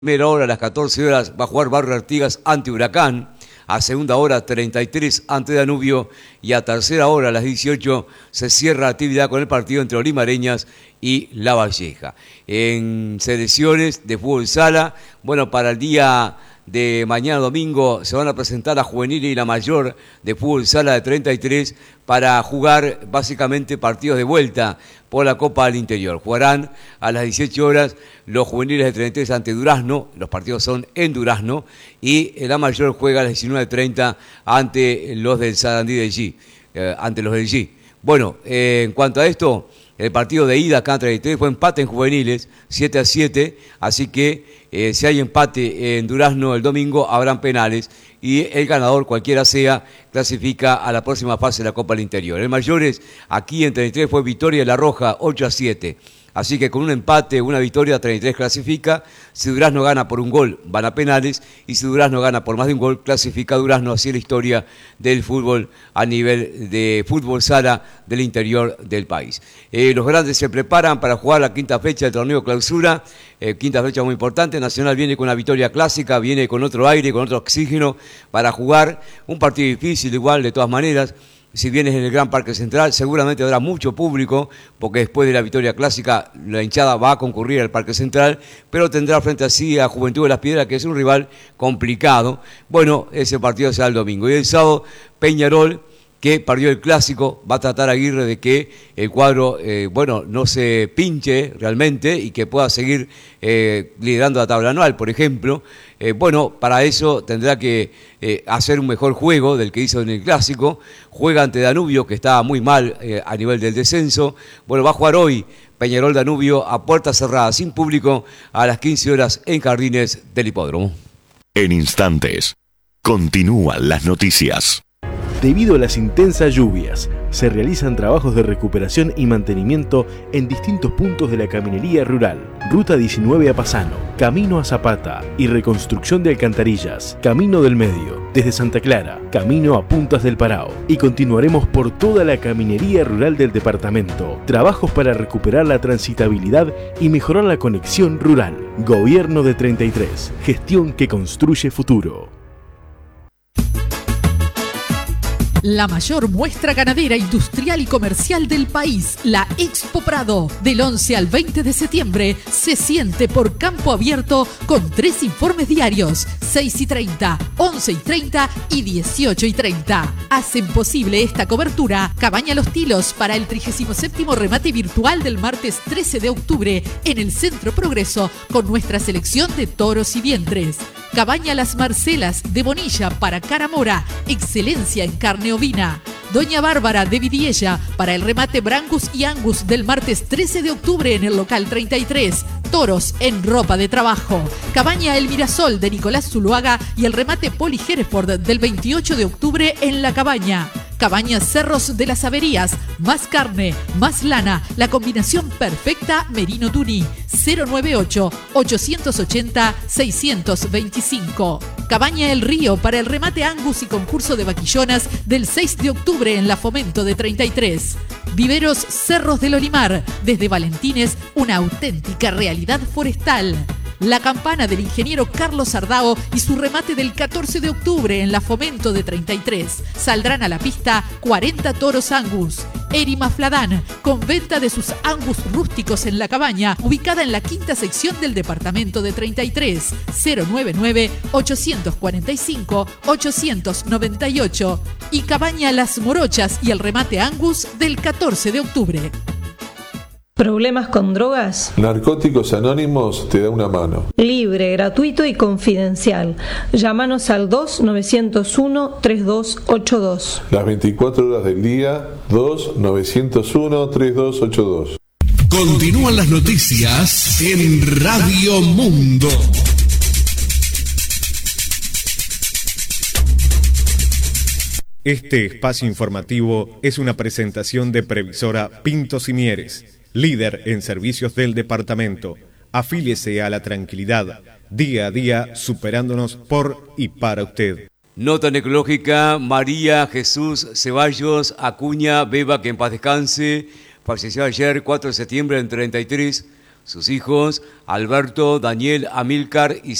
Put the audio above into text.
Primera hora a las 14 horas va a jugar Barrio Artigas ante Huracán, a segunda hora 33 ante Danubio y a tercera hora a las 18 se cierra la actividad con el partido entre Olimareñas y La Valleja. En selecciones de fútbol sala, bueno, para el día de mañana domingo se van a presentar la juvenil y la mayor de fútbol sala de 33 para jugar básicamente partidos de vuelta por la Copa del Interior. Jugarán a las 18 horas los juveniles de 33 ante Durazno, los partidos son en Durazno, y la mayor juega a las 19:30 ante los del Sarandí del G, ante los del G. Bueno, en cuanto a esto, el partido de ida acá en 33 fue empate en juveniles, 7-7, así que si hay empate en Durazno el domingo, habrán penales y el ganador, cualquiera sea, clasifica a la próxima fase de la Copa del Interior. En mayores, aquí en 33 fue victoria de La Roja, 8-7. Así que con un empate, una victoria, 33 clasifica. Si Durazno gana por un gol, van a penales. Y si Durazno gana por más de un gol, clasifica Durazno. Así es la historia del fútbol a nivel de fútbol sala del interior del país. Los grandes se preparan para jugar la quinta fecha del torneo clausura. Quinta fecha muy importante. Nacional viene con una victoria clásica, viene con otro aire, con otro oxígeno para jugar. Un partido difícil igual, de todas maneras. Si vienes en el Gran Parque Central, seguramente habrá mucho público, porque después de la victoria clásica, la hinchada va a concurrir al Parque Central, pero tendrá frente así a Juventud de las Piedras, que es un rival complicado. Bueno, ese partido será el domingo. Y el sábado, Peñarol, que perdió el clásico, va a tratar Aguirre de que el cuadro, no se pinche realmente y que pueda seguir liderando la tabla anual, por ejemplo. Para eso tendrá que hacer un mejor juego del que hizo en el clásico. Juega ante Danubio, que está muy mal a nivel del descenso. Bueno, va a jugar hoy Peñarol Danubio a puerta cerrada, sin público, a las 15 horas en Jardines del Hipódromo. En instantes, continúan las noticias. Debido a las intensas lluvias, se realizan trabajos de recuperación y mantenimiento en distintos puntos de la caminería rural. Ruta 19 a Pasano, Camino a Zapata y reconstrucción de alcantarillas, Camino del Medio, desde Santa Clara, Camino a Puntas del Parao. Y continuaremos por toda la caminería rural del departamento. Trabajos para recuperar la transitabilidad y mejorar la conexión rural. Gobierno de 33, gestión que construye futuro. La mayor muestra ganadera, industrial y comercial del país, la Expo Prado, del 11 al 20 de septiembre, se siente por campo abierto con 3 informes diarios, 6:30, 11:30 y 18:30. Hacen posible esta cobertura Cabaña Los Tilos para el 37º remate virtual del martes 13 de octubre en el Centro Progreso con nuestra selección de toros y vientres. Cabaña Las Marcelas de Bonilla para Caramora, excelencia en carne ovina. Doña Bárbara de Vidiella para el remate Brangus y Angus del martes 13 de octubre en el local 33. Toros en ropa de trabajo. Cabaña El Mirasol de Nicolás Zuluaga y el remate Poli Hereford del 28 de octubre en La Cabaña. Cabaña Cerros de las Averías, más carne, más lana, la combinación perfecta Merino Tuni, 098-880-625. Cabaña El Río para el remate Angus y concurso de vaquillonas del 6 de octubre en la Fomento de 33. Viveros Cerros del Olimar, desde Valentines, una auténtica realidad forestal. La Campana del ingeniero Carlos Ardao y su remate del 14 de octubre en la Fomento de 33. Saldrán a la pista 40 toros Angus. Erima Fladán, con venta de sus Angus rústicos en La Cabaña, ubicada en la quinta sección del departamento de 33. 099-845-898. Y Cabaña Las Morochas y el remate Angus del 14 de octubre. ¿Problemas con drogas? Narcóticos Anónimos te da una mano. Libre, gratuito y confidencial. Llámanos al 2-901-3282. Las 24 horas del día, 2-901-3282. Continúan las noticias en Radio Mundo. Este espacio informativo es una presentación de Previsora Pintos y Mieres, líder en servicios del departamento. Afíliese a la tranquilidad, día a día superándonos por y para usted. Nota necrológica: María Jesús Ceballos Acuña Beba, que en paz descanse, falleció ayer 4 de septiembre en 33. Sus hijos, Alberto, Daniel, Amílcar y